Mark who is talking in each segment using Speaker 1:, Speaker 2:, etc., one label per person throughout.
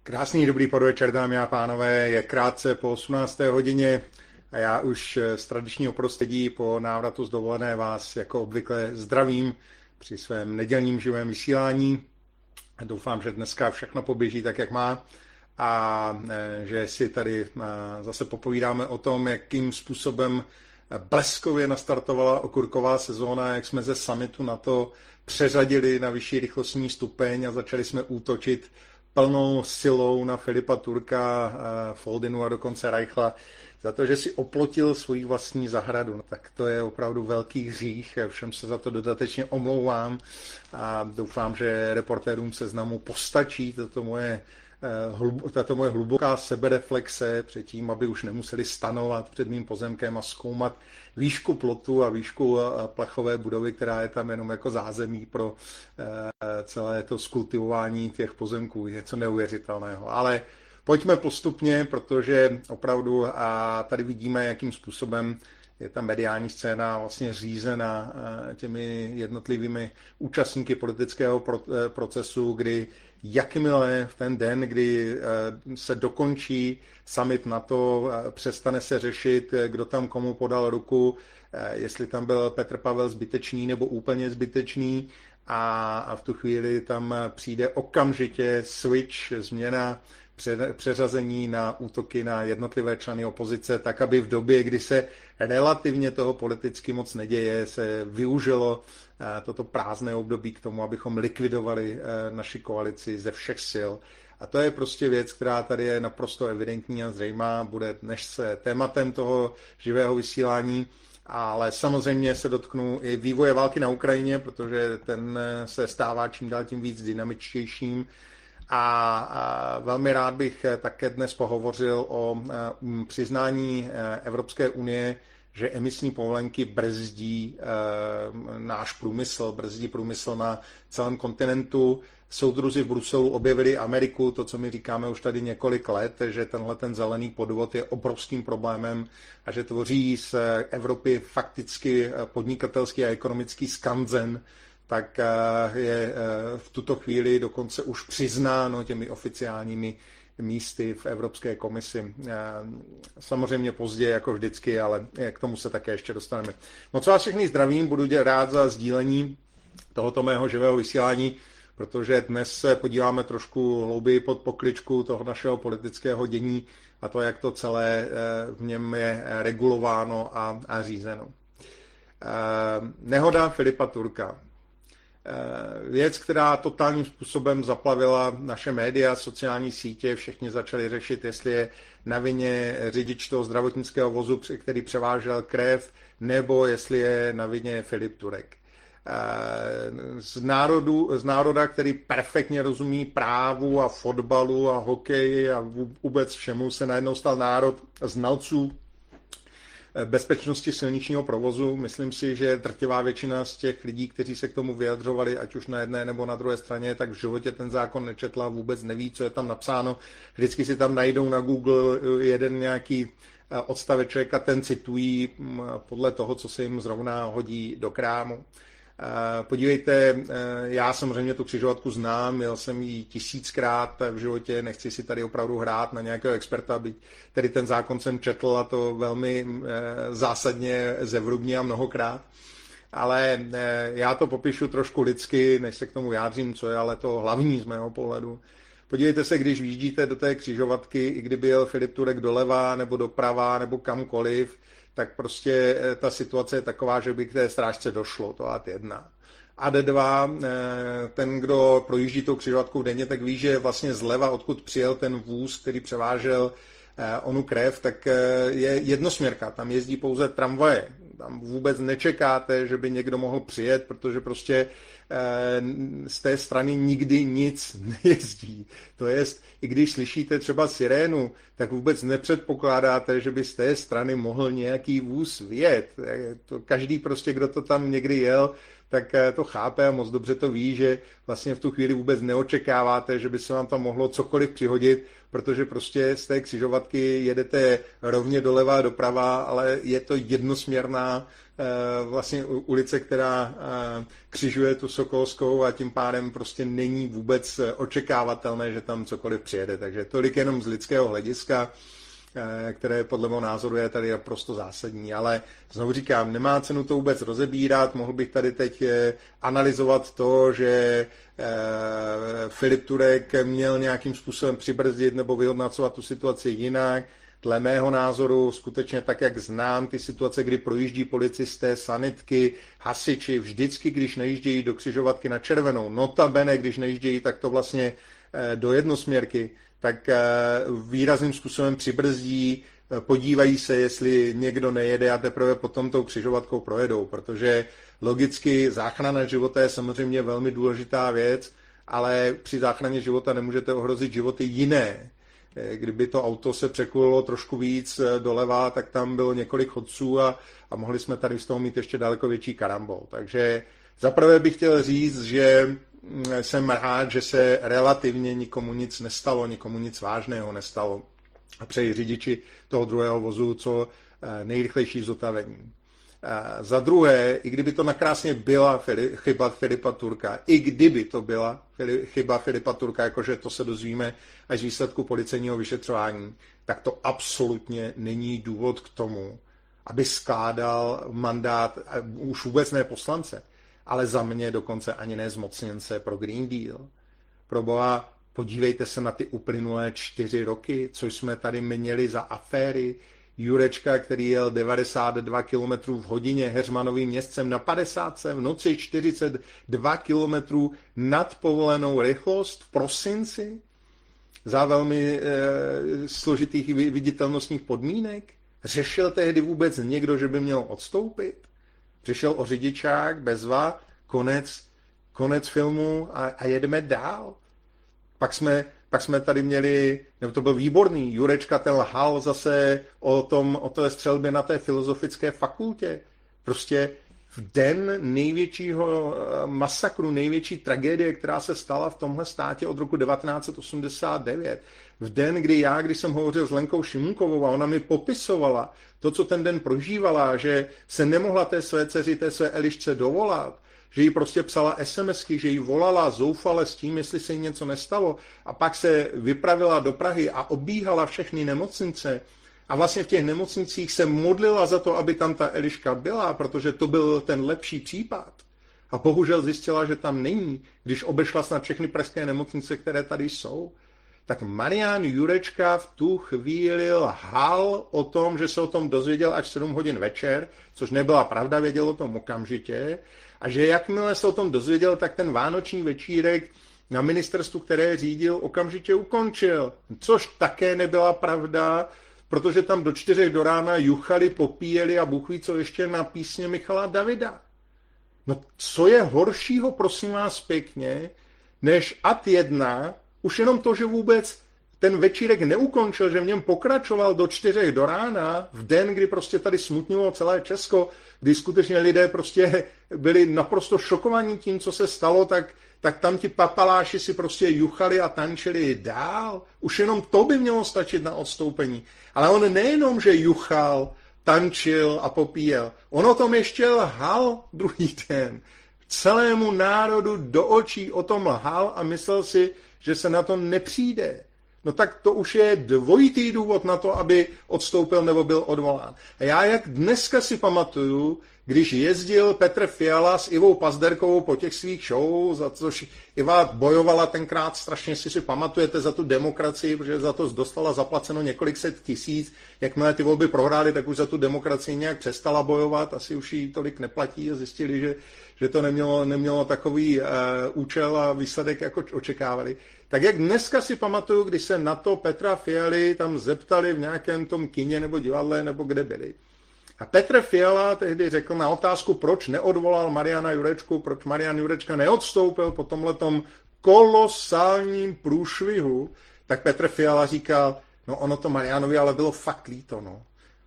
Speaker 1: Krásný dobrý podvečer, dámy a pánové. Je krátce po 18. hodině a já už z tradičního prostředí po návratu z dovolené vás jako obvykle zdravím při svém nedělním živém vysílání. Doufám, že dneska všechno poběží tak, jak má a že si tady zase popovídáme o tom, jakým způsobem bleskově nastartovala okurková sezóna, jak jsme ze summitu na to přeřadili na vyšší rychlostní stupeň a začali jsme útočit plnou silou na Filipa Turka, Foldinu a dokonce Reichla za to, že si oplotil svoji vlastní zahradu. No, tak to je opravdu velký hřích, všem se za to dodatečně omlouvám a doufám, že reportérům Seznamu postačí tato moje hluboká sebereflexe předtím, aby už nemuseli stanovat před mým pozemkem a zkoumat výšku plotu a výšku plachové budovy, která je tam jenom jako zázemí pro celé to skultivování těch pozemků. Je něco neuvěřitelného. Ale pojďme postupně, protože opravdu tady vidíme, jakým způsobem je ta mediální scéna vlastně řízena těmi jednotlivými účastníky politického procesu, kdy jakmile v ten den, kdy se dokončí summit NATO, přestane se řešit, kdo tam komu podal ruku, jestli tam byl Petr Pavel zbytečný nebo úplně zbytečný a v tu chvíli tam přijde okamžitě switch, změna, přeřazení na útoky na jednotlivé členy opozice, tak aby v době, kdy se relativně toho politicky moc neděje, se využilo toto prázdné období k tomu, abychom likvidovali naši koalici ze všech sil. A to je prostě věc, která tady je naprosto evidentní a zřejmá, bude dnes tématem toho živého vysílání, ale samozřejmě se dotknu i vývoje války na Ukrajině, protože ten se stává čím dál tím víc dynamičtějším. A velmi rád bych také dnes pohovořil o přiznání Evropské unie, že emisní povolenky brzdí náš průmysl, brzdí průmysl na celém kontinentu. Soudruzi v Bruselu objevili Ameriku, to, co my říkáme už tady několik let, že ten zelený podvod je obrovským problémem a že tvoří z Evropy fakticky podnikatelský a ekonomický skanzen, tak je v tuto chvíli dokonce už přiznáno těmi oficiálními místy v Evropské komisi. Samozřejmě pozdě, jako vždycky, ale k tomu se také ještě dostaneme. Moc vás všechny zdravím, budu rád za sdílení tohoto mého živého vysílání, protože dnes se podíváme trošku hlouběji pod pokličku toho našeho politického dění a to, jak to celé v něm je regulováno a řízeno. Nehoda Filipa Turka. Věc, která totálním způsobem zaplavila naše média, sociální sítě, všichni začali řešit, jestli je na vině řidič toho zdravotnického vozu, který převážel krev, nebo jestli je na vině Filip Turek. Z národa, který perfektně rozumí právu a fotbalu a hokeji a vůbec všemu, se najednou stal národ znalců bezpečnosti silničního provozu. Myslím si, že drtivá většina z těch lidí, kteří se k tomu vyjadřovali, ať už na jedné nebo na druhé straně, tak v životě ten zákon nečetla, vůbec neví, co je tam napsáno. Vždycky si tam najdou na Google jeden nějaký odstaveček a ten citují podle toho, co se jim zrovna hodí do krámu. Podívejte, já samozřejmě tu křižovatku znám, měl jsem ji 1000krát v životě, nechci si tady opravdu hrát na nějakého experta, byť tedy ten zákon jsem četl a to velmi zásadně zevrubně a mnohokrát. Ale já to popíšu trošku lidsky, než se k tomu vyjádřím, co je ale to hlavní z mého pohledu. Podívejte se, když výjíždíte do té křižovatky, i kdyby jel Filip Turek doleva nebo doprava nebo kamkoliv, tak prostě ta situace je taková, že by k té strážce došlo, to ad 1. Ad 2, ten, kdo projíždí tou křižovatkou denně, tak ví, že vlastně zleva, odkud přijel ten vůz, který převážel onu krev, tak je jednosměrka, tam jezdí pouze tramvaje. Tam vůbec nečekáte, že by někdo mohl přijet, protože prostě z té strany nikdy nic nejezdí. To jest, i když slyšíte třeba sirénu, tak vůbec nepředpokládáte, že by z té strany mohl nějaký vůz vyjet. To každý prostě, kdo to tam někdy jel, tak to chápe a moc dobře to ví, že vlastně v tu chvíli vůbec neočekáváte, že by se vám tam mohlo cokoliv přihodit, protože prostě z té křižovatky jedete rovně doleva a doprava, ale je to jednosměrná vlastně ulice, která křižuje tu Sokolskou a tím pádem prostě není vůbec očekávatelné, že tam cokoliv přijede. Takže tolik jenom z lidského hlediska, které podle mého názoru je tady naprosto zásadní. Ale znovu říkám, nemá cenu to vůbec rozebírat, mohl bych tady teď analyzovat to, že Filip Turek měl nějakým způsobem přibrzdit nebo vyhodnocovat tu situaci jinak. Dle mého názoru skutečně tak, jak znám ty situace, kdy projíždí policisté, sanitky, hasiči, vždycky, když nejíždějí do křižovatky na červenou, notabene, když nejíždějí takto vlastně do jednosměrky, tak výrazným způsobem přibrzdí, podívají se, jestli někdo nejede a teprve potom tou křižovatkou projedou, protože logicky záchrana života je samozřejmě velmi důležitá věc, ale při záchraně života nemůžete ohrozit životy jiné. Kdyby to auto se překulilo trošku víc doleva, tak tam bylo několik chodců a mohli jsme tady z toho mít ještě daleko větší karambol. Takže zaprvé bych chtěl říct, že jsem rád, že se relativně nikomu nic nestalo, nikomu nic vážného nestalo. A přeji řidiči toho druhého vozu co nejrychlejší zotavení. Za druhé, i kdyby to nakrásně byla chyba Filipa Turka, i kdyby to byla chyba Filipa Turka, jakože to se dozvíme až z výsledku policejního vyšetřování, tak to absolutně není důvod k tomu, aby skládal mandát, už vůbec ne poslance, ale za mě dokonce ani ne zmocněnce pro Green Deal. Proboha, podívejte se na ty uplynulé 4 roky, co jsme tady měli za aféry. Jurečka, který jel 92 km v hodině Heřmanovým městcem na 50, v noci 42 km nad povolenou rychlost v prosinci za velmi složitých viditelnostních podmínek. Řešil tehdy vůbec někdo, že by měl odstoupit? Přišel o řidičák, bezva, konec filmu a jedeme dál. Pak jsme tady měli, nebo to byl výborný, Jurečka ten lhal zase o té střelbě na té filozofické fakultě. Prostě v den největšího masakru, největší tragédie, která se stala v tomhle státě od roku 1989. V den, když jsem hovořil s Lenkou Šimunkovou a ona mi popisovala to, co ten den prožívala, že se nemohla té své dceři, té své Elišce dovolat, že jí prostě psala SMSky, že jí volala zoufale s tím, jestli se jí něco nestalo a pak se vypravila do Prahy a obíhala všechny nemocnice a vlastně v těch nemocnicích se modlila za to, aby tam ta Eliška byla, protože to byl ten lepší případ. A bohužel zjistila, že tam není, když obešla snad všechny pražské nemocnice, které tady jsou. Tak Marian Jurečka v tu chvíli lhal o tom, že se o tom dozvěděl až 7 hodin večer, což nebyla pravda, věděl o tom okamžitě. A že jakmile se o tom dozvěděl, tak ten vánoční večírek na ministerstvu, které řídil, okamžitě ukončil. Což také nebyla pravda, protože tam do 4 do rána juchali, popíjeli a Bůh ví co ještě na písně Michala Davida. No co je horšího, prosím vás pěkně, než ad 1, už jenom to, že vůbec ten večírek neukončil, že v něm pokračoval do 4 do rána, v den, kdy prostě tady smutnilo celé Česko, kdy skutečně lidé prostě byli naprosto šokovaní tím, co se stalo, tak tam ti papaláši si prostě juchali a tančili dál. Už jenom to by mělo stačit na odstoupení. Ale on nejenom, že juchal, tančil a popíjel, on o tom ještě lhal druhý den. Celému národu do očí o tom lhal a myslel si, že se na to nepřijde. No tak to už je dvojitý důvod na to, aby odstoupil nebo byl odvolán. A já jak dneska si pamatuju, když jezdil Petr Fiala s Ivou Pazderkovou po těch svých show, za což Iva bojovala tenkrát, strašně si pamatujete, za tu demokracii, protože za to dostala zaplaceno několik set tisíc. Jakmile ty volby prohrály, tak už za tu demokracii nějak přestala bojovat, asi už jí tolik neplatí a zjistili, že to nemělo takový účel a výsledek, jako očekávali. Tak jak dneska si pamatuju, když se na to Petra Fialy tam zeptali v nějakém tom kině nebo divadle, nebo kde byli. A Petr Fiala tehdy řekl na otázku, proč neodvolal Mariana Jurečku, proč Marian Jurečka neodstoupil po tomhletom kolosálním průšvihu, tak Petr Fiala říkal, no ono to Marianovi ale bylo fakt líto, no.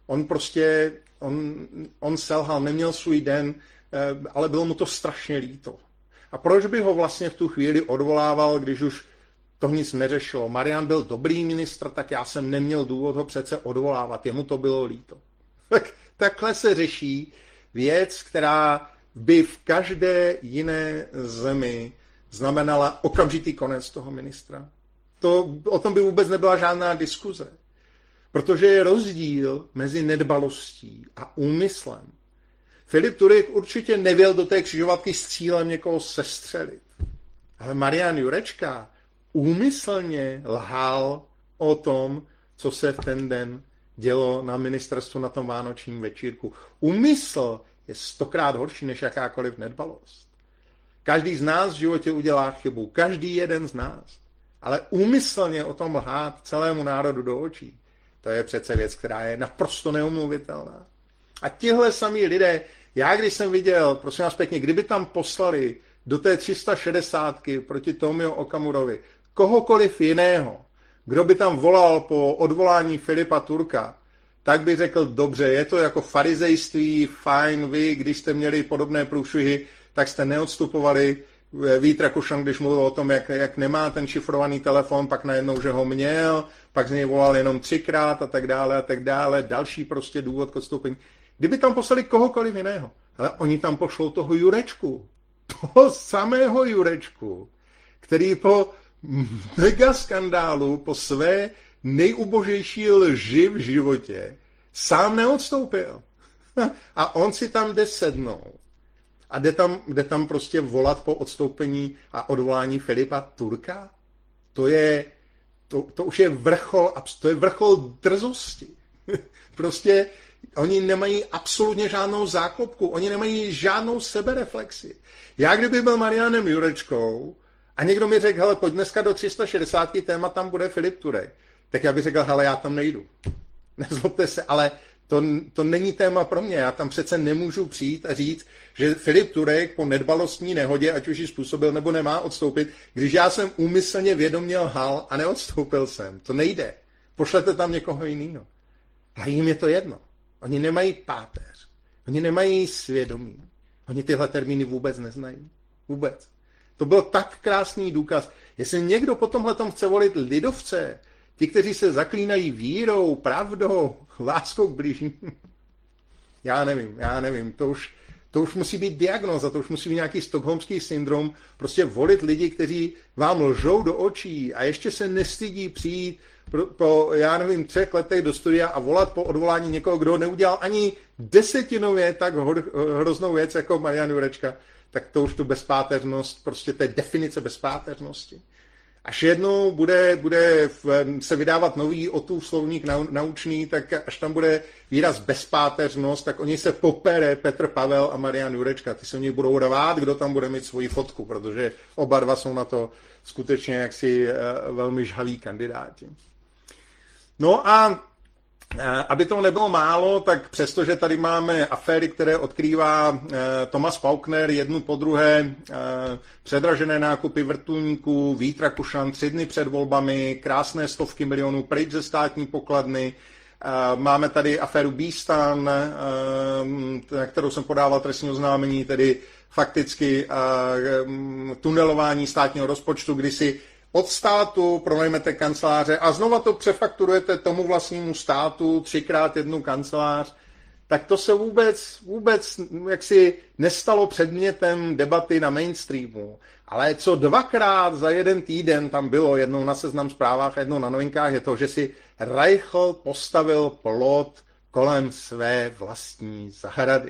Speaker 1: On selhal, neměl svůj den, ale bylo mu to strašně líto. A proč by ho vlastně v tu chvíli odvolával, když už to nic neřešilo? Marian byl dobrý ministr, tak já jsem neměl důvod ho přece odvolávat, jemu to bylo líto. Takhle se řeší věc, která by v každé jiné zemi znamenala okamžitý konec toho ministra. O tom by vůbec nebyla žádná diskuze. Protože je rozdíl mezi nedbalostí a úmyslem. Filip Turek určitě nevěl do té křižovatky s cílem někoho sestřelit. Ale Marian Jurečka úmyslně lhal o tom, co se v ten den dělo na ministerstvu na tom vánočním večírku. Úmysl je 100krát horší než jakákoliv nedbalost. Každý z nás v životě udělá chybu, každý jeden z nás. Ale úmyslně o tom lhát celému národu do očí, to je přece věc, která je naprosto neomluvitelná. A tihle samí lidé, já když jsem viděl, prosím vás pěkně, kdyby tam poslali do té 360 proti Tomio Okamurovi kohokoliv jiného, kdo by tam volal po odvolání Filipa Turka, tak by řekl, dobře, je to jako farizejství, fajn, vy, když jste měli podobné průšvihy, tak jste neodstupovali. Vít Rakušan, když mluvil o tom, jak nemá ten šifrovaný telefon, pak najednou, že ho měl, pak z něj volal jenom 3krát a tak dále, další prostě důvod k odstoupení. Kdyby tam poslali kohokoliv jiného, ale oni tam pošlou toho toho samého Jurečku, který po megaskandálu, po své nejubožejší lži v životě sám neodstoupil. A on si tam jde sednout. A jde tam prostě volat po odstoupení a odvolání Filipa Turka? To už je vrchol drzosti. Prostě oni nemají absolutně žádnou záklopku, oni nemají žádnou sebereflexi. Já kdyby byl Marianem Jurečkou a někdo mi řekl, hele, pojď dneska do 360, téma tam bude Filip Turek, tak já bych řekl, hele, já tam nejdu. Nezlobte se, ale to není téma pro mě. Já tam přece nemůžu přijít a říct, že Filip Turek po nedbalostní nehodě, ať už ji způsobil nebo nemá odstoupit, když já jsem úmyslně vědomě lhal a neodstoupil jsem. To nejde. Pošlete tam někoho jiného. A jim je to jedno. Oni nemají páteř. Oni nemají svědomí. Oni tyhle termíny vůbec neznají. Vůbec. To byl tak krásný důkaz. Jestli někdo po tomhletom chce volit lidovce, ti, kteří se zaklínají vírou, pravdou, láskou k bližním, já nevím, to už musí být diagnóza, to už musí být nějaký stockholmský syndrom, prostě volit lidi, kteří vám lžou do očí a ještě se nestydí přijít po 3 letech do studia a volat po odvolání někoho, kdo neudělal ani desetinově tak hroznou věc jako Marian Jurečka, tak to už tu bezpáteřnost, prostě to je definice bezpáteřnosti. Až jednou bude se vydávat nový Ottův slovník naučný, tak až tam bude výraz bezpáteřnost, tak oni se popere Petr Pavel a Marian Jurečka. Ty se o nich budou rvát, kdo tam bude mít svoji fotku, protože oba dva jsou na to skutečně jaksi velmi žhaví kandidáti. No a aby to nebylo málo, tak přestože tady máme aféry, které odkrývá Thomas Faulkner jednu po druhé, předražené nákupy vrtulníků, Vít Rakušan 3 dny před volbami, krásné stovky milionů pryč ze státní pokladny, máme tady aféru Bístan, na kterou jsem podával trestní oznámení, tedy fakticky tunelování státního rozpočtu, kdy si od státu pronajmete kanceláře a znova to přefakturujete tomu vlastnímu státu 3x jednu kancelář, tak to se vůbec jaksi nestalo předmětem debaty na mainstreamu. Ale co 2x za jeden týden tam bylo, jednou na Seznam Zprávách a jednou na Novinkách, je to, že si Reichl postavil plot kolem své vlastní zahrady.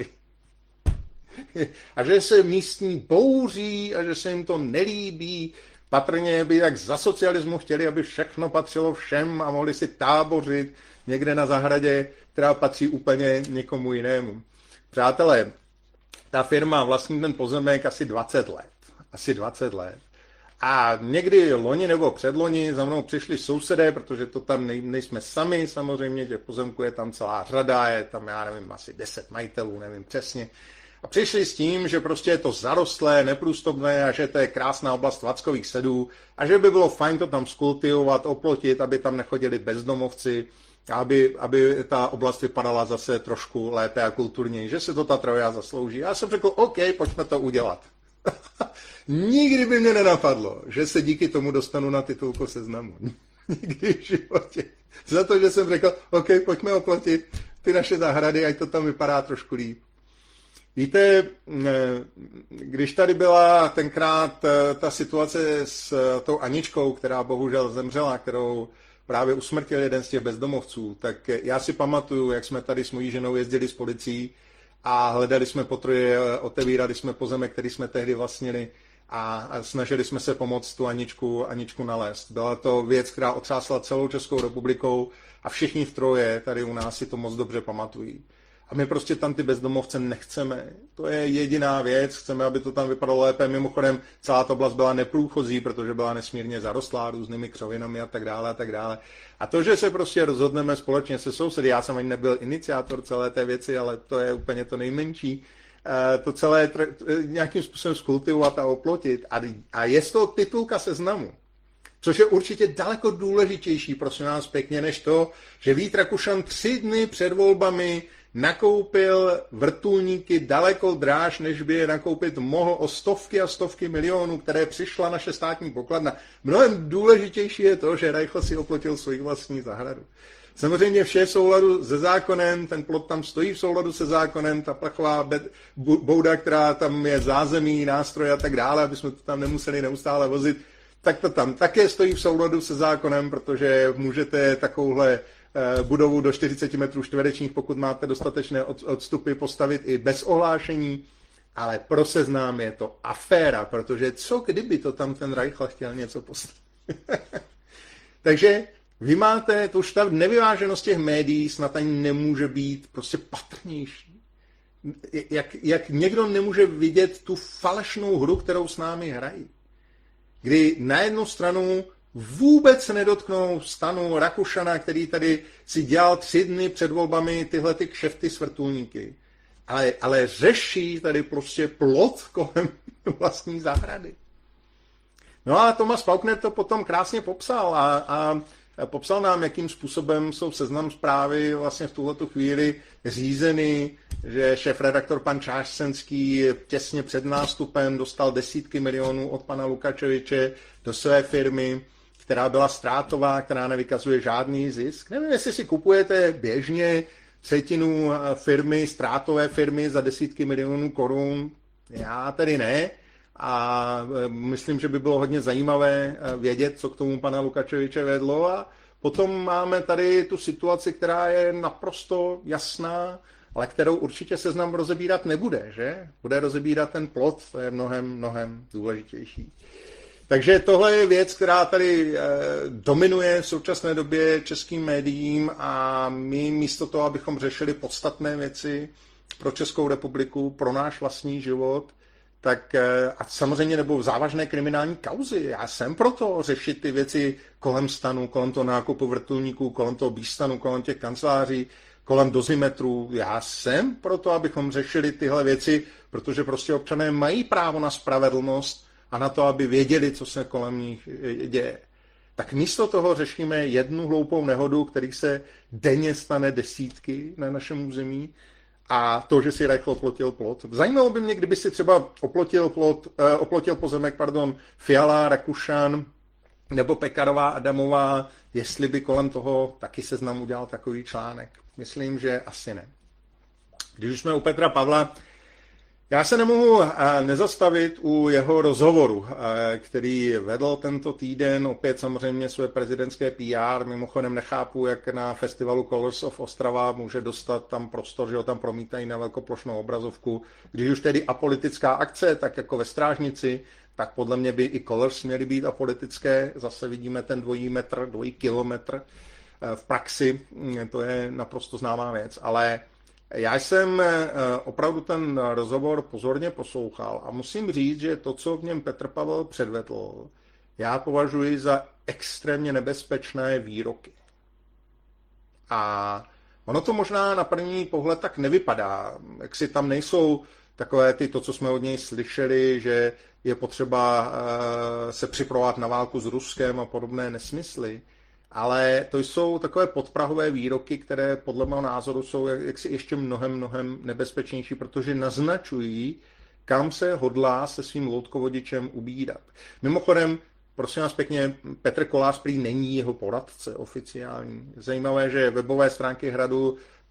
Speaker 1: A že se místní bouří a že se jim to nelíbí. Patrně by jak za socialismu chtěli, aby všechno patřilo všem a mohli si tábořit někde na zahradě, která patří úplně někomu jinému. Přátelé, ta firma vlastní ten pozemek asi 20 let. Asi 20 let. A někdy loni nebo předloni za mnou přišli sousedé, protože to tam nejsme sami, samozřejmě, těch pozemků je tam celá řada, je tam, já nevím, asi 10 majitelů, nevím přesně. A přišli s tím, že prostě je to zarostlé, neprůstupné a že to je krásná oblast Vackových Sedů a že by bylo fajn to tam skultivovat, oplotit, aby tam nechodili bezdomovci, aby ta oblast vypadala zase trošku lépe a kulturněji, že se to ta Troja zaslouží. Já jsem řekl, OK, pojďme to udělat. Nikdy by mě nenapadlo, že se díky tomu dostanu na titulku Seznamu. Nikdy v životě. Za to, že jsem řekl, OK, pojďme oplotit ty naše zahrady, ať to tam vypadá trošku líp. Víte, když tady byla tenkrát ta situace s tou Aničkou, která bohužel zemřela, kterou právě usmrtil jeden z těch bezdomovců, tak já si pamatuju, jak jsme tady s mojí ženou jezdili s policií a hledali jsme potroje, otevírali jsme pozemek, který jsme tehdy vlastnili a snažili jsme se pomoct tu Aničku nalézt. Byla to věc, která otřásla celou Českou republikou a všichni v Troje tady u nás si to moc dobře pamatují. A my prostě tam ty bezdomovce nechceme. To je jediná věc, chceme, aby to tam vypadalo lépe. Mimochodem, celá ta oblast byla neprůchozí, protože byla nesmírně zarostlá různými křovinami a tak dále a tak dále. A to, že se prostě rozhodneme společně se sousedy, já jsem ani nebyl iniciátor celé té věci, ale to je úplně to nejmenší, to celé nějakým způsobem skultivovat a oplotit. A je to titulka seznamu. Což je určitě daleko důležitější, prosím vás pěkně, než to, že Vít Rakušan 3 dny před volbami nakoupil vrtulníky daleko dráž, než by je nakoupit mohl, o stovky a stovky milionů, které přišla naše státní pokladna. Mnohem důležitější je to, že rychle si oplotil svoji vlastní zahradu. Samozřejmě vše v souladu se zákonem, ten plot tam stojí v souladu se zákonem, ta plechová bouda, která tam je zázemí, nástroj a tak dále, aby jsme to tam nemuseli neustále vozit, tak to tam také stojí v souladu se zákonem, protože můžete takovouhle budovu do 40 metrů čtverečních, pokud máte dostatečné odstupy, postavit i bez ohlášení, ale pro Seznam je to aféra, protože co kdyby to tam ten Reichl chtěl něco postavit. Takže vy máte, to už ta nevyváženost těch médií snad ani nemůže být prostě patrnější. Jak někdo nemůže vidět tu falešnou hru, kterou s námi hrají. Kdy na jednu stranu vůbec se nedotknou stanu Rakušana, který tady si dělal 3 dny před volbami tyhle ty kšefty s vrtulníky. Ale řeší tady prostě plot kolem vlastní zahrady. No a Thomas Faulkner to potom krásně popsal a popsal nám, jakým způsobem jsou Seznam Zprávy vlastně v tuhletu chvíli řízeny, že šéfredaktor pan Čášcenský těsně před nástupem dostal desítky milionů od pana Lukačeviče do své firmy, která byla ztrátová, která nevykazuje žádný zisk. Nevím, jestli si kupujete běžně 1/3 firmy, ztrátové firmy za desítky milionů korun. Já tedy ne. A myslím, že by bylo hodně zajímavé vědět, co k tomu pana Lukačeviče vedlo. A potom máme tady tu situaci, která je naprosto jasná, ale kterou určitě Seznam rozebírat nebude, že? Bude rozebírat ten plot, to je mnohem důležitější. Takže tohle je věc, která tady dominuje v současné době českým médiím a my místo toho, abychom řešili podstatné věci pro Českou republiku, pro náš vlastní život, tak a samozřejmě nebo závažné kriminální kauzy. Já jsem proto řešit ty věci kolem stanu, kolem toho nákupu vrtulníků, kolem toho Bístanu, kolem těch kanceláří, kolem dozimetrů. Já jsem proto, abychom řešili tyhle věci, protože prostě občané mají právo na spravedlnost a na to, aby věděli, co se kolem nich děje. Tak místo toho řešíme jednu hloupou nehodu, kterých se denně stane desítky na našem území, a to, že si rychle oplotil plot. Zajímalo by mě, kdyby si třeba oplotil pozemek, Fiala, Rakušan nebo Pekarová, Adamová, jestli by kolem toho taky Seznam udělal takový článek. Myslím, že asi ne. Když už jsme u Petra Pavla, já se nemohu nezastavit u jeho rozhovoru, který vedl tento týden, opět samozřejmě své prezidentské PR, mimochodem nechápu, jak na festivalu Colors of Ostrava může dostat tam prostor, že ho tam promítají na velkoplošnou obrazovku. Když už tedy apolitická akce, tak jako ve Strážnici, tak podle mě by i Colors měly být apolitické, zase vidíme ten 2 kilometr v praxi, to je naprosto známá věc, ale já jsem opravdu ten rozhovor pozorně poslouchal a musím říct, že to, co v něm Petr Pavel předvedl, já považuji za extrémně nebezpečné výroky. A ono to možná na první pohled tak nevypadá, jak si tam nejsou takové to, co jsme od něj slyšeli, že je potřeba se připravovat na válku s Ruskem a podobné nesmysly. Ale to jsou takové podprahové výroky, které podle mého názoru jsou jaksi ještě mnohem nebezpečnější, protože naznačují, kam se hodlá se svým loutkovodičem ubírat. Mimochodem, prosím vás pěkně, Petr Kolář prý není jeho poradce oficiální. Zajímavé, že webové stránky Hradu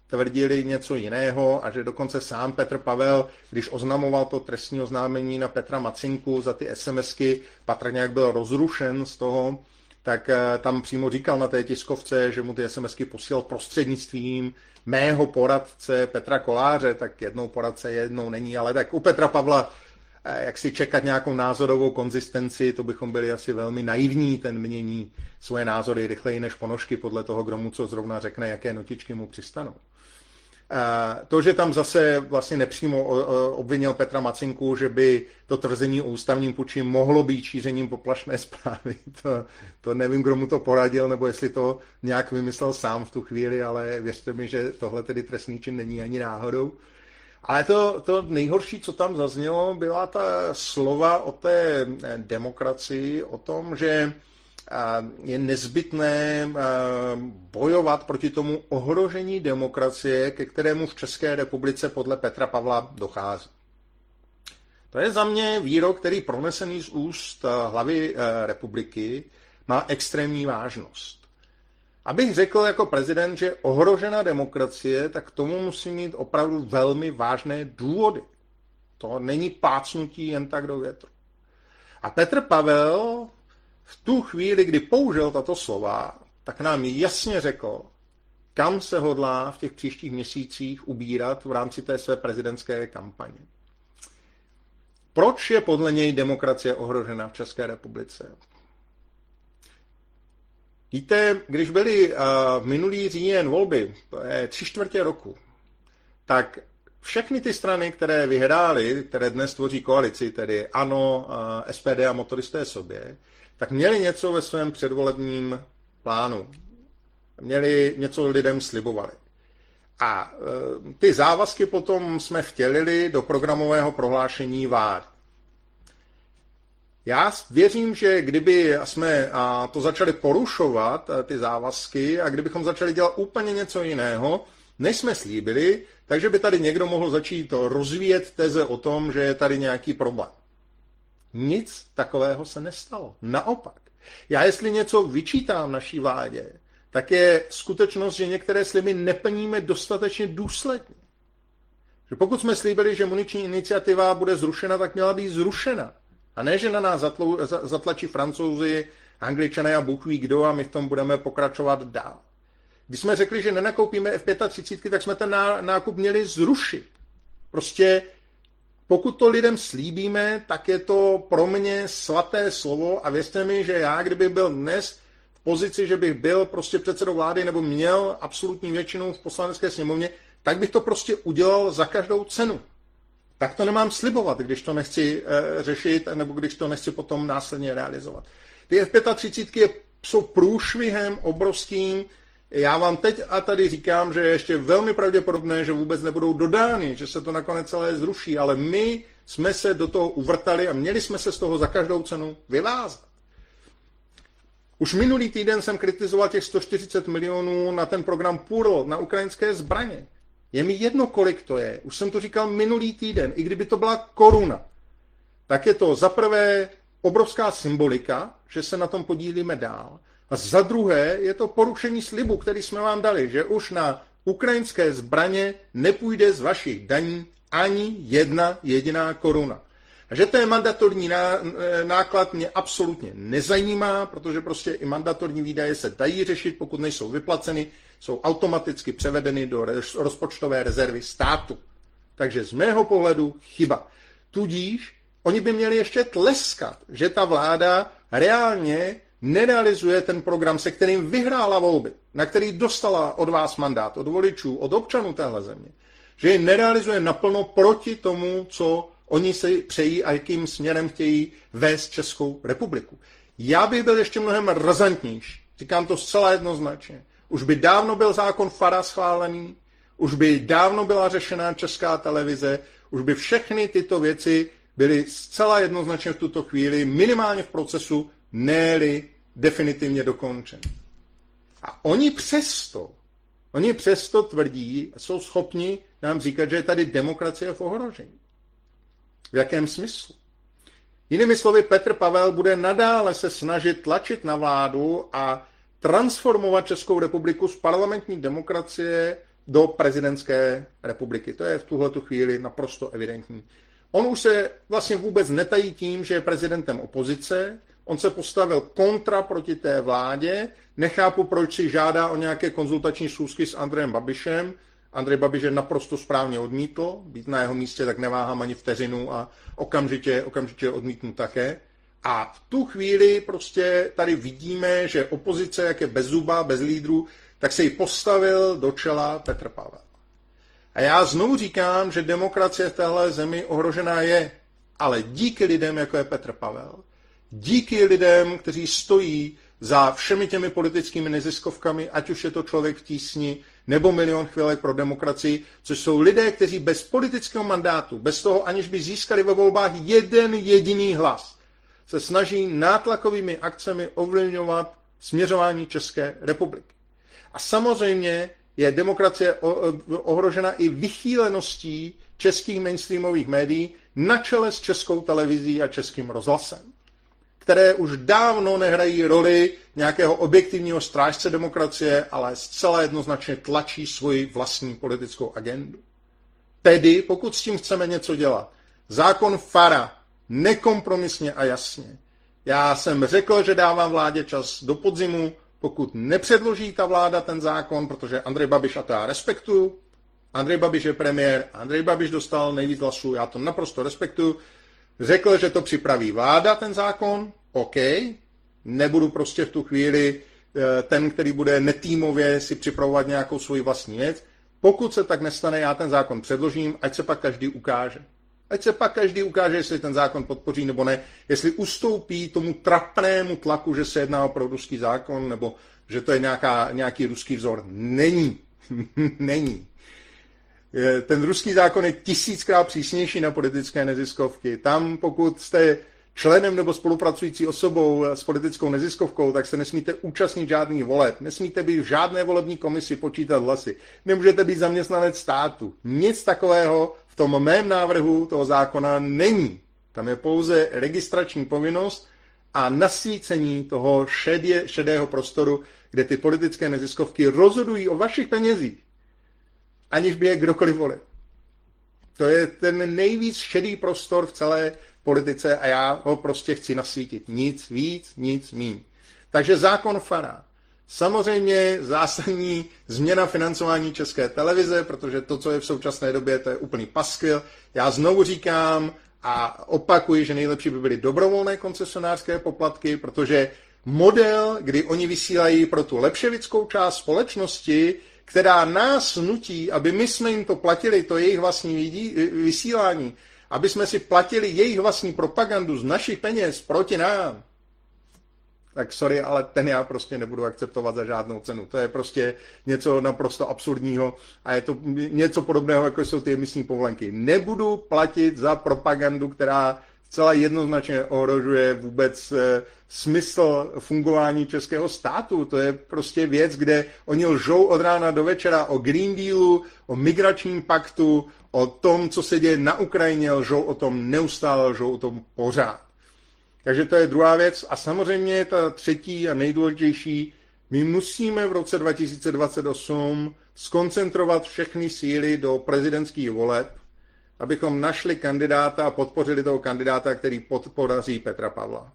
Speaker 1: tvrdili něco jiného a že dokonce sám Petr Pavel, když oznamoval to trestní oznámení na Petra Macinku za ty SMSky, patrně jak byl rozrušen z toho, tak tam přímo říkal na té tiskovce, že mu ty SMSky posílal prostřednictvím mého poradce Petra Koláře, tak jednou poradce, jednou není, ale tak u Petra Pavla, jak si čekat nějakou názorovou konzistenci, to bychom byli asi velmi naivní, ten mění svoje názory rychleji než ponožky podle toho, kdo mu co zrovna řekne, jaké notičky mu přistanou. To, že tam zase vlastně nepřímo obvinil Petra Macinku, že by to tvrzení o ústavním puči mohlo být šířením poplašné zprávy, to nevím, kdo mu to poradil, nebo jestli to nějak vymyslel sám v tu chvíli, ale věřte mi, že tohle tedy trestný čin není ani náhodou. Ale to nejhorší, co tam zaznělo, byla ta slova o té demokracii, o tom, že je nezbytné bojovat proti tomu ohrožení demokracie, ke kterému v České republice podle Petra Pavla dochází. To je za mě výrok, který pronesený z úst hlavy republiky má extrémní vážnost. Abych řekl jako prezident, že ohrožena demokracie, tak k tomu musí mít opravdu velmi vážné důvody. To není pácnutí jen tak do větru. A Petr Pavel v tu chvíli, kdy použil tato slova, tak nám jasně řekl, kam se hodlá v těch příštích měsících ubírat v rámci té své prezidentské kampaně. Proč je podle něj demokracie ohrožena v České republice? Víte, když byly minulý říjen volby, to je 3/4 roku, tak všechny ty strany, které vyhrály, které dnes tvoří koalici, tedy ANO, SPD a Motoristé sobě, tak měli něco ve svém předvolebním plánu. Měli něco lidem slibovali. A ty závazky potom jsme vtělili do programového prohlášení vlády. Já věřím, že kdyby jsme to začali porušovat, ty závazky, a kdybychom začali dělat úplně něco jiného, než jsme slíbili, takže by tady někdo mohl začít rozvíjet teze o tom, že je tady nějaký problém. Nic takového se nestalo. Naopak. Já jestli něco vyčítám naší vládě, tak je skutečnost, že některé sliby neplníme dostatečně důsledně. Že pokud jsme slíbili, že muniční iniciativa bude zrušena, tak měla být zrušena. A ne, že na nás zatlačí Francouzi, Angličané a Bůh ví kdo a my v tom budeme pokračovat dál. Když jsme řekli, že nenakoupíme F-35, tak jsme ten nákup měli zrušit. Prostě pokud to lidem slíbíme, tak je to pro mě svaté slovo a věřte mi, že já, kdybych byl dnes v pozici, že bych byl prostě předsedou vlády nebo měl absolutní většinu v Poslanecké sněmovně, tak bych to prostě udělal za každou cenu. Tak to nemám slibovat, když to nechci řešit nebo když to nechci potom následně realizovat. Ty F-35 jsou průšvihem obrovským. Já vám teď a tady říkám, že je ještě velmi pravděpodobné, že vůbec nebudou dodány, že se to nakonec celé zruší, ale my jsme se do toho uvrtali a měli jsme se z toho za každou cenu vyvázat. Už minulý týden jsem kritizoval těch 140 milionů na ten program PURL, na ukrajinské zbraně. Je mi jedno, kolik to je. Už jsem to říkal minulý týden. I kdyby to byla koruna, tak je to za prvé obrovská symbolika, že se na tom podílíme dál. A za druhé je to porušení slibu, který jsme vám dali, že už na ukrajinské zbraně nepůjde z vašich daní ani jedna jediná koruna. A že to je mandatorní náklad mě absolutně nezajímá, protože prostě i mandatorní výdaje se dají řešit, pokud nejsou vyplaceny, jsou automaticky převedeny do rozpočtové rezervy státu. Takže z mého pohledu chyba. Tudíž oni by měli ještě tleskat, že ta vláda reálně nerealizuje ten program, se kterým vyhrála volby, na který dostala od vás mandát, od voličů, od občanů téhle země, že ji nerealizuje naplno proti tomu, co oni si přejí a jakým směrem chtějí vést Českou republiku. Já bych byl ještě mnohem razantnější. Říkám to zcela jednoznačně. Už by dávno byl zákon FARA schválený, už by dávno byla řešená Česká televize, už by všechny tyto věci byly zcela jednoznačně v tuto chvíli minimálně v procesu, ne-li definitivně dokončen. A oni přesto tvrdí, jsou schopni nám říkat, že je tady demokracie v ohrožení. V jakém smyslu? Jinými slovy, Petr Pavel bude nadále se snažit tlačit na vládu a transformovat Českou republiku z parlamentní demokracie do prezidentské republiky. To je v tuhletu chvíli naprosto evidentní. On už se vlastně vůbec netají tím, že je prezidentem opozice, on se postavil kontra proti té vládě, nechápu, proč si žádá o nějaké konzultační schůzky s Andrejem Babišem. Andrej Babiš je naprosto správně odmítl, být na jeho místě, tak neváhám ani vteřinu a okamžitě odmítnu také. A v tu chvíli prostě tady vidíme, že opozice, jak je bez zuba, bez lídrů, tak se jí postavil do čela Petr Pavel. A já znovu říkám, že demokracie v téhle zemi ohrožená je, ale díky lidem, jako je Petr Pavel, díky lidem, kteří stojí za všemi těmi politickými neziskovkami, ať už je to Člověk v tísni, nebo Milion chvilek pro demokracii, což jsou lidé, kteří bez politického mandátu, bez toho, aniž by získali ve volbách jeden jediný hlas, se snaží nátlakovými akcemi ovlivňovat směřování České republiky. A samozřejmě je demokracie ohrožena i vychýleností českých mainstreamových médií na čele s Českou televizí a Českým rozhlasem, které už dávno nehrají roli nějakého objektivního strážce demokracie, ale zcela jednoznačně tlačí svoji vlastní politickou agendu. Tedy, pokud s tím chceme něco dělat, zákon FARA nekompromisně a jasně. Já jsem řekl, že dávám vládě čas do podzimu, pokud nepředloží ta vláda ten zákon, protože Andrej Babiš, a to já respektuju, Andrej Babiš je premiér, Andrej Babiš dostal nejvíc hlasů, já to naprosto respektuju, řekl, že to připraví vláda, ten zákon, OK, nebudu prostě v tu chvíli ten, který bude netýmově si připravovat nějakou svoji vlastní věc. Pokud se tak nestane, já ten zákon předložím, ať se pak každý ukáže. Ať se pak každý ukáže, jestli ten zákon podpoří nebo ne, jestli ustoupí tomu trapnému tlaku, že se jedná o proruský zákon, nebo že to je nějaký ruský vzor. Není. Není. Ten ruský zákon je 1000krát přísnější na politické neziskovky. Tam, pokud jste členem nebo spolupracující osobou s politickou neziskovkou, tak se nesmíte účastnit žádných voleb, nesmíte být v žádné volební komisi počítat hlasy, nemůžete být zaměstnanec státu. Nic takového v tom mém návrhu toho zákona není. Tam je pouze registrační povinnost a nasvícení toho šedého prostoru, kde ty politické neziskovky rozhodují o vašich penězích, aniž by je kdokoliv volil. To je ten nejvíc šedý prostor v celé politice a já ho prostě chci nasvítit. Nic víc, nic míň. Takže zákon FARA. Samozřejmě zásadní změna financování České televize, protože to, co je v současné době, to je úplný paskvil. Já znovu říkám a opakuji, že nejlepší by byly dobrovolné koncesionářské poplatky, protože model, kdy oni vysílají pro tu lepševickou část společnosti, která nás nutí, aby my jsme jim to platili, to jejich vlastní vysílání, aby jsme si platili jejich vlastní propagandu z našich peněz proti nám, tak sorry, ale ten já prostě nebudu akceptovat za žádnou cenu. To je prostě něco naprosto absurdního a je to něco podobného, jako jsou ty emisní povolenky. Nebudu platit za propagandu, která zcela jednoznačně ohrožuje vůbec smysl fungování českého státu. To je prostě věc, kde oni lžou od rána do večera o Green Dealu, o migračním paktu, o tom, co se děje na Ukrajině, lžou o tom neustále, lžou o tom pořád. Takže to je druhá věc. A samozřejmě ta třetí a nejdůležitější, my musíme v roce 2028 skoncentrovat všechny síly do prezidentských voleb, abychom našli kandidáta a podpořili toho kandidáta, který porazí Petra Pavla.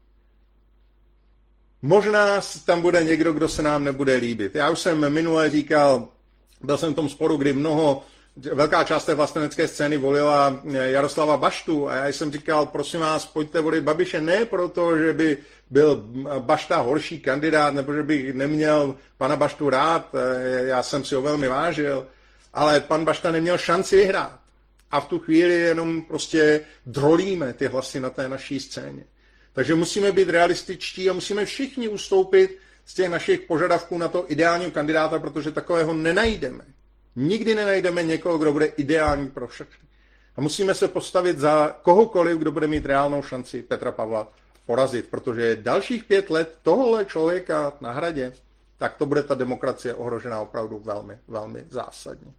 Speaker 1: Možná tam bude někdo, kdo se nám nebude líbit. Já už jsem minule říkal, byl jsem v tom sporu, kdy velká část té vlastenecké scény volila Jaroslava Baštu a já jsem říkal, prosím vás, pojďte volit Babiše, ne proto, že by byl Bašta horší kandidát, nebo že bych neměl pana Baštu rád, já jsem si ho velmi vážil, ale pan Bašta neměl šanci vyhrát. A v tu chvíli jenom prostě drolíme ty hlasy na té naší scéně. Takže musíme být realističtí a musíme všichni ustoupit z těch našich požadavků na to ideálního kandidáta, protože takového nenajdeme. Nikdy nenajdeme někoho, kdo bude ideální pro všechny. A musíme se postavit za kohokoliv, kdo bude mít reálnou šanci Petra Pavla porazit, protože dalších 5 let tohohle člověka na hradě, tak to bude ta demokracie ohrožená opravdu velmi, velmi zásadně.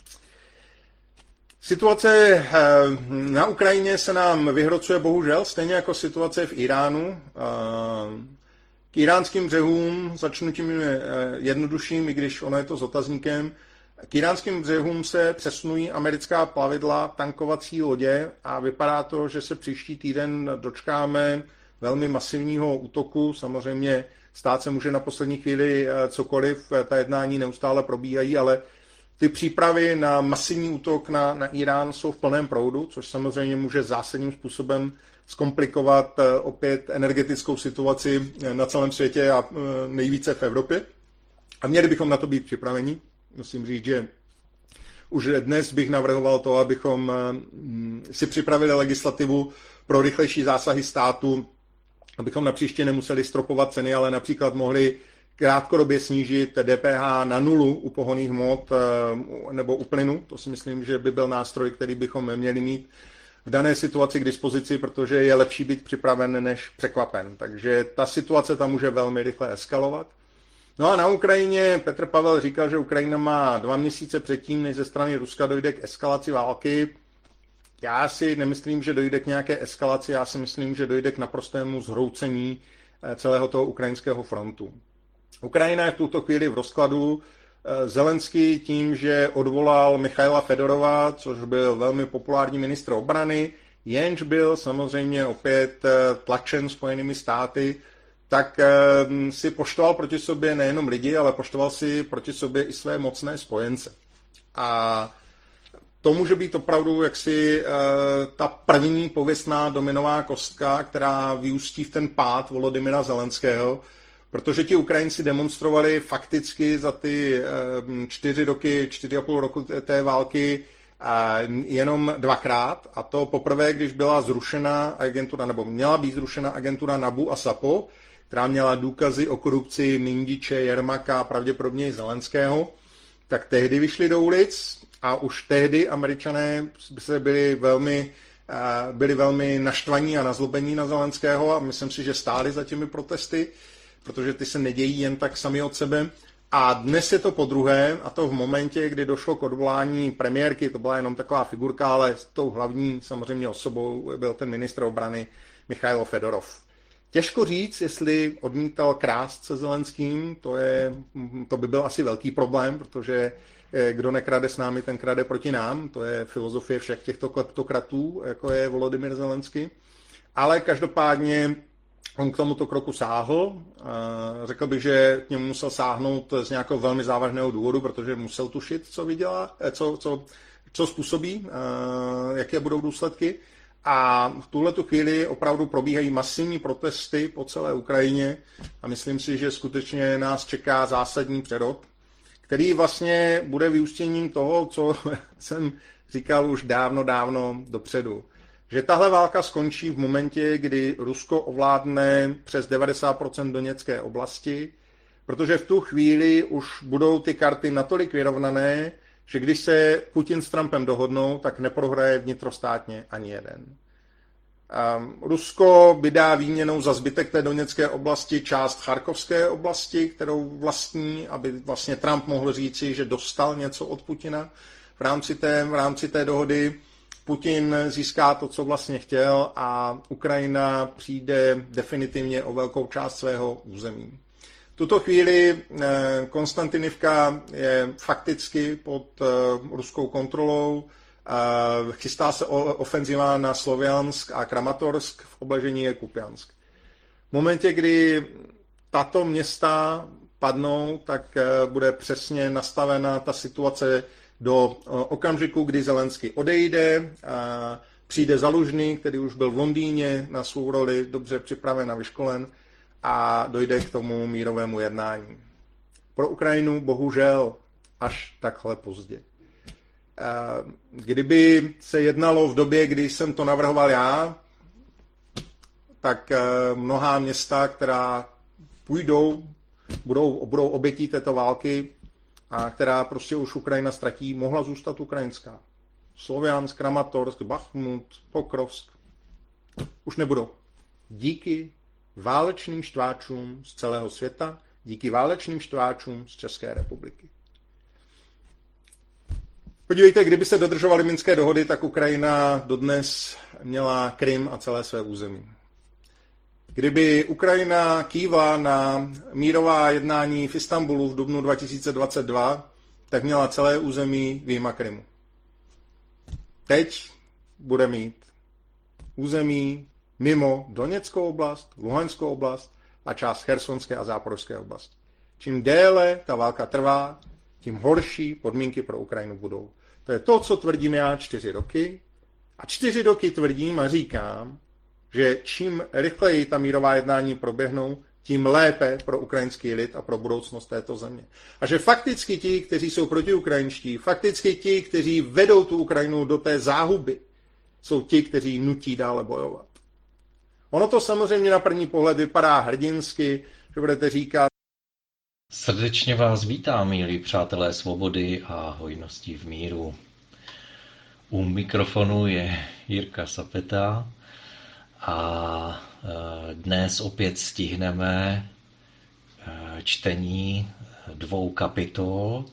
Speaker 1: Situace na Ukrajině se nám vyhrocuje bohužel, stejně jako situace v Iránu. K iránským břehům začnu tím jednodušším, i když ono je to s otazníkem. K iránským břehům se přesunují americká plavidla, tankovací lodě a vypadá to, že se příští týden dočkáme velmi masivního útoku. Samozřejmě stát se může na poslední chvíli cokoliv, ta jednání neustále probíhají, ale ty přípravy na masivní útok na Irán jsou v plném proudu, což samozřejmě může zásadním způsobem zkomplikovat opět energetickou situaci na celém světě a nejvíce v Evropě. A měli bychom na to být připraveni. Musím říct, že už dnes bych navrhoval to, abychom si připravili legislativu pro rychlejší zásahy státu, abychom napříště nemuseli stropovat ceny, ale například mohli krátkodobě snížit DPH na nulu u pohonných hmot nebo u plynu. To si myslím, že by byl nástroj, který bychom měli mít v dané situaci k dispozici, protože je lepší být připraven než překvapen. Takže ta situace tam může velmi rychle eskalovat. No a na Ukrajině Petr Pavel říkal, že Ukrajina má 2 měsíce předtím, než ze strany Ruska dojde k eskalaci války. Já si nemyslím, že dojde k nějaké eskalaci, já si myslím, že dojde k naprostému zhroucení celého toho ukrajinského frontu. Ukrajina je v tuto chvíli v rozkladu. Zelenský tím, že odvolal Michaila Fedorova, což byl velmi populární ministr obrany, jenž byl samozřejmě opět tlačen Spojenými státy, tak si poštval proti sobě nejenom lidi, ale poštval si proti sobě i své mocné spojence. A to může být opravdu jaksi ta první pověstná dominová kostka, která vyústí v ten pád Volodymyra Zelenského, protože ti Ukrajinci demonstrovali fakticky za ty 4,5 roku té války jenom 2krát, a to poprvé, když byla zrušena agentura, nebo měla být zrušena agentura NABU a SAPO, která měla důkazy o korupci Mindiče, Jermaka a pravděpodobně i Zelenského, tak tehdy vyšli do ulic a už tehdy Američané byli velmi naštvaní a nazlobení na Zelenského a myslím si, že stáli za těmi protesty, protože ty se nedějí jen tak sami od sebe. A dnes je to podruhé, a to v momentě, kdy došlo k odvolání premiérky, to byla jenom taková figurka, ale s tou hlavní samozřejmě osobou byl ten ministr obrany Michail Fedorov. Těžko říct, jestli odmítal krást se Zelenským, to by byl asi velký problém, protože kdo nekrade s námi, ten krade proti nám, to je filozofie všech těchto kleptokratů, jako je Volodymyr Zelenský. Ale každopádně on k tomuto kroku sáhl. Řekl bych, že k němu musel sáhnout z nějakého velmi závažného důvodu, protože musel tušit, co vydělá, co způsobí, jaké budou důsledky. A v tuhletu chvíli opravdu probíhají masivní protesty po celé Ukrajině a myslím si, že skutečně nás čeká zásadní přerod, který vlastně bude vyústěním toho, co jsem říkal už dávno dopředu. Že tahle válka skončí v momentě, kdy Rusko ovládne přes 90% Doněcké oblasti, protože v tu chvíli už budou ty karty natolik vyrovnané, že když se Putin s Trumpem dohodnou, tak neprohraje vnitrostátně ani jeden. Rusko vydá výměnou za zbytek té Doněcké oblasti část Charkovské oblasti, kterou vlastní, aby vlastně Trump mohl říci, že dostal něco od Putina v rámci té dohody. Putin získá to, co vlastně chtěl, a Ukrajina přijde definitivně o velkou část svého území. V tuto chvíli Konstantinivka je fakticky pod ruskou kontrolou. Chystá se ofenziva na Sloviansk a Kramatorsk, v obležení je Kupiansk. V momentě, kdy tato města padnou, tak bude přesně nastavena ta situace do okamžiku, kdy Zelenský odejde, přijde Zalužný, který už byl v Londýně na svou roli dobře připraven a vyškolen, a dojde k tomu mírovému jednání. Pro Ukrajinu bohužel až takhle pozdě. Kdyby se jednalo v době, kdy jsem to navrhoval já, tak mnohá města, která budou obětí této války a která prostě už Ukrajina ztratí, mohla zůstat ukrajinská. Sloviansk, Kramatorsk, Bachmut, Pokrovsk už nebudou. Díky válečným štváčům z celého světa, díky válečným štváčům z České republiky. Podívejte, kdyby se dodržovaly minské dohody, tak Ukrajina dodnes měla Krym a celé své území. Kdyby Ukrajina kývla na mírová jednání v Istanbulu v dubnu 2022, tak měla celé území vyjma Krymu. Teď bude mít území mimo Doněckou oblast, Luhanskou oblast a část Chersonské a Záporožské oblasti. Čím déle ta válka trvá, tím horší podmínky pro Ukrajinu budou. To je to, co tvrdím já 4 roky. A 4 roky tvrdím a říkám, že čím rychleji ta mírová jednání proběhnou, tím lépe pro ukrajinský lid a pro budoucnost této země. A že fakticky ti, kteří jsou protiukrajinští, fakticky ti, kteří vedou tu Ukrajinu do té záhuby, jsou ti, kteří nutí dále bojovat. Ono to samozřejmě na první pohled vypadá hrdinsky, že budete říkat.
Speaker 2: Srdečně vás vítám, milí přátelé svobody a hojnosti v míru. U mikrofonu je Jirka Sapeta a dnes opět stihneme čtení 2 kapitol.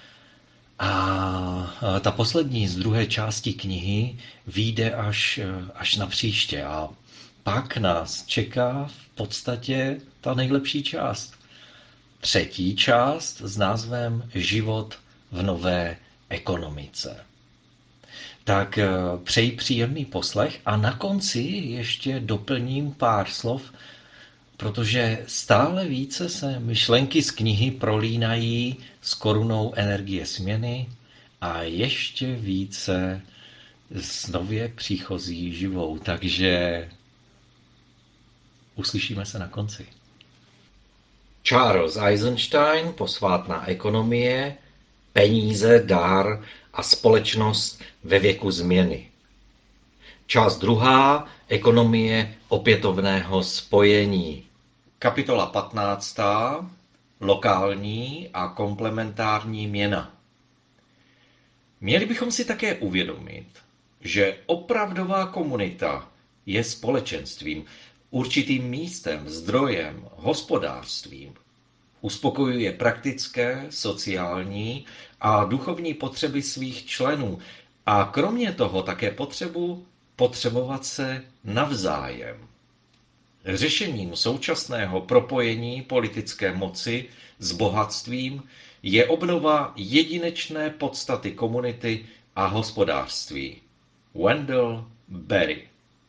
Speaker 2: A ta poslední z druhé části knihy vyjde až na příště. A pak nás čeká v podstatě ta nejlepší část. 3. část s názvem Život v nové ekonomice. Tak přeji příjemný poslech a na konci ještě doplním pár slov, protože stále více se myšlenky z knihy prolínají s korunou energie směny a ještě více s nově příchozí živou. Takže uslyšíme se na konci. Charles Eisenstein, Posvátná ekonomie, peníze, dár a společnost ve věku změny. Část 2. Ekonomie opětovného spojení. Kapitola 15. Lokální a komplementární měna. Měli bychom si také uvědomit, že opravdová komunita je společenstvím, určitým místem, zdrojem, hospodářstvím. Uspokojuje praktické, sociální a duchovní potřeby svých členů a kromě toho také potřebu potřebovat se navzájem. Řešením současného propojení politické moci s bohatstvím je obnova jedinečné podstaty komunity a hospodářství. Wendell Berry.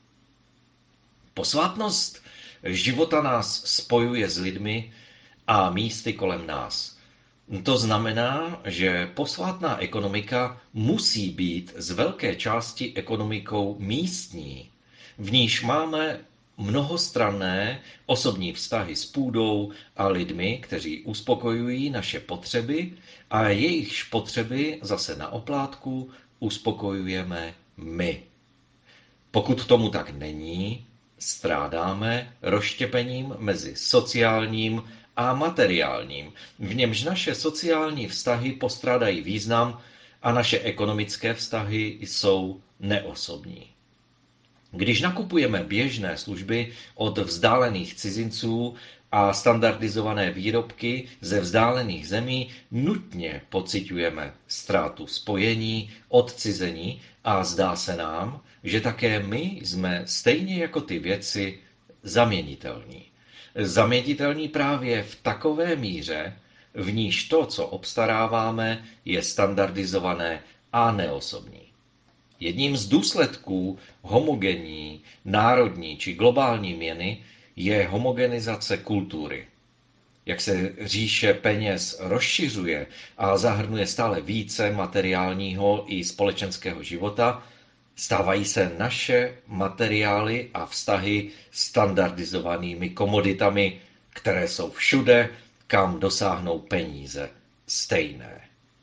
Speaker 2: Posvátnost života nás spojuje s lidmi a místy kolem nás. To znamená, že posvátná ekonomika musí být z velké části ekonomikou místní, v níž máme mnohostranné osobní vztahy s půdou a lidmi, kteří uspokojují naše potřeby a jejichž potřeby zase na oplátku uspokojujeme my. Pokud tomu tak není, strádáme rozštěpením mezi sociálním a materiálním, v němž naše sociální vztahy postrádají význam a naše ekonomické vztahy jsou neosobní. Když nakupujeme běžné služby od vzdálených cizinců a standardizované výrobky ze vzdálených zemí, nutně pociťujeme ztrátu spojení, odcizení a zdá se nám, že také my jsme stejně jako ty věci zaměnitelní. Zaměnitelní právě v takové míře, v níž to, co obstaráváme, je standardizované a neosobní. Jedním z důsledků homogenní, národní či globální měny je homogenizace kultury. Jak se říše peněz rozšiřuje a zahrnuje stále více materiálního i společenského života, stávají se naše materiály a vztahy standardizovanými komoditami, které jsou všude, kam dosáhnou peníze, stejné.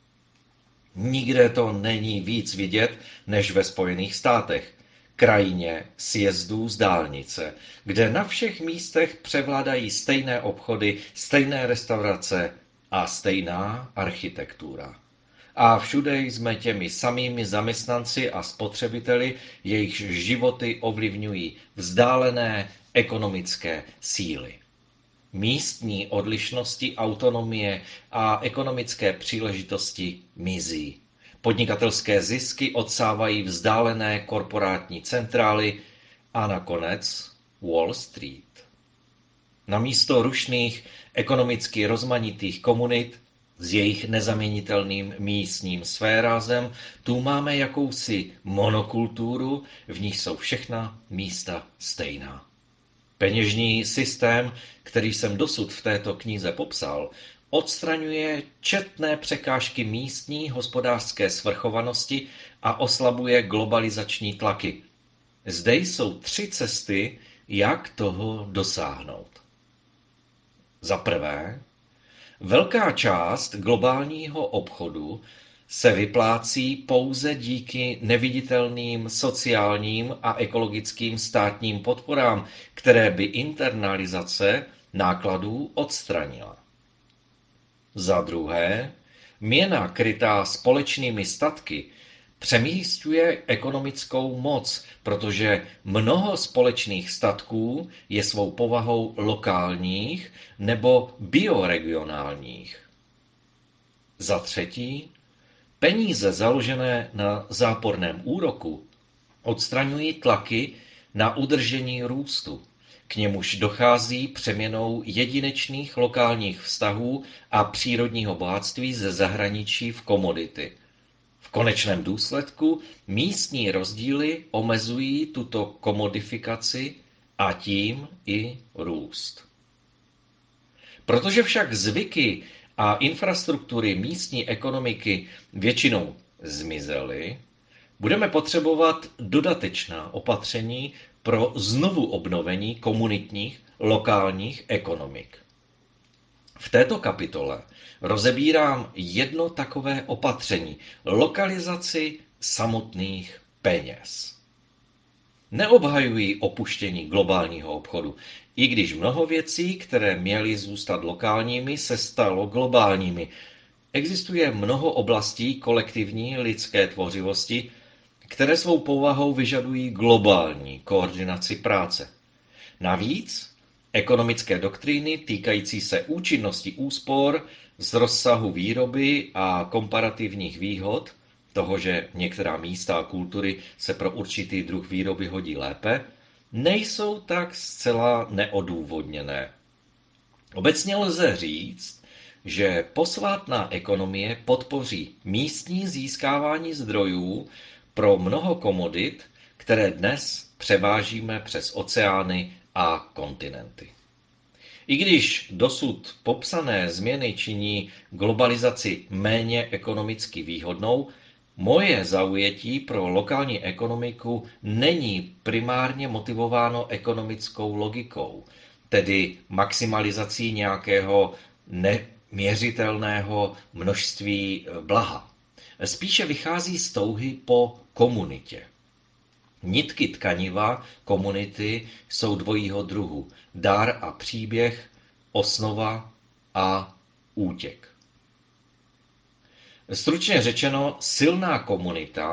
Speaker 2: Nikde to není víc vidět než ve Spojených státech, krajině sjezdů z dálnice, kde na všech místech převládají stejné obchody, stejné restaurace a stejná architektura. A všude jsme těmi samými zaměstnanci a spotřebiteli, jejichž životy ovlivňují vzdálené ekonomické síly. Místní odlišnosti, autonomie a ekonomické příležitosti mizí. Podnikatelské zisky odsávají vzdálené korporátní centrály a nakonec Wall Street. Namísto rušných, ekonomicky rozmanitých komunit s jejich nezaměnitelným místním svérázem, tu máme jakousi monokulturu, v níž jsou všechna místa stejná. Peněžní systém, který jsem dosud v této knize popsal, odstraňuje četné překážky místní hospodářské svrchovanosti a oslabuje globalizační tlaky. Zde jsou 3 cesty, jak toho dosáhnout. Za prvé, velká část globálního obchodu se vyplácí pouze díky neviditelným sociálním a ekologickým státním podporám, které by internalizace nákladů odstranila. Za druhé, měna krytá společnými statky přemísťuje ekonomickou moc, protože mnoho společných statků je svou povahou lokálních nebo bioregionálních. Za třetí, peníze založené na záporném úroku odstraňují tlaky na udržení růstu, k němuž dochází přeměnou jedinečných lokálních vztahů a přírodního bohatství ze zahraničí v komodity. V konečném důsledku místní rozdíly omezují tuto komodifikaci a tím i růst. Protože však zvyky a infrastruktury místní ekonomiky většinou zmizely, budeme potřebovat dodatečná opatření pro znovu obnovení komunitních, lokálních ekonomik. V této kapitole rozebírám jedno takové opatření, lokalizaci samotných peněz. Neobhajuji opuštění globálního obchodu, i když mnoho věcí, které měly zůstat lokálními, se stalo globálními. Existuje mnoho oblastí kolektivní lidské tvořivosti, které svou povahou vyžadují globální koordinaci práce. Navíc ekonomické doktríny týkající se účinnosti úspor z rozsahu výroby a komparativních výhod, toho, že některá místa a kultury se pro určitý druh výroby hodí lépe, nejsou tak zcela neodůvodněné. Obecně lze říct, že posvátná ekonomie podpoří místní získávání zdrojů pro mnoho komodit, které dnes převážíme přes oceány a kontinenty. I když dosud popsané změny činí globalizaci méně ekonomicky výhodnou, moje zaujetí pro lokální ekonomiku není primárně motivováno ekonomickou logikou, tedy maximalizací nějakého neměřitelného množství blaha. Spíše vychází z touhy po komunitě. Nitky tkaniva komunity jsou dvojího druhu. Dar a příběh, osnova a útěk. Stručně řečeno, silná komunita